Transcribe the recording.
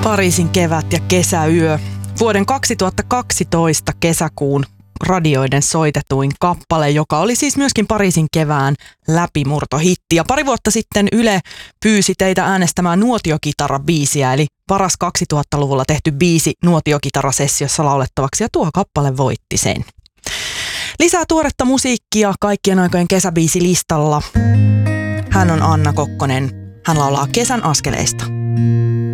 Pariisin kevät ja kesäyö. Vuoden 2012 kesäkuun radioiden soitetuin kappale, joka oli siis myöskin Pariisin kevään läpimurtohitti. Ja pari vuotta sitten Yle pyysi teitä äänestämään nuotiokitara-biisiä, eli paras 2000-luvulla tehty biisi nuotiokitarasessiossa laulettavaksi, ja tuo kappale voitti sen. Lisää tuoretta musiikkia kaikkien aikojen kesäbiisilistalla. Hän on Anna Kokkonen. Hän laulaa Kesän askeleista.